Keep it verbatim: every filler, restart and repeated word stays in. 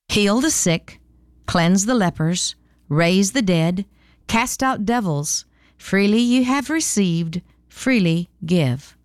heal the sick, cleanse the lepers, raise the dead, cast out devils. Freely you have received, freely give.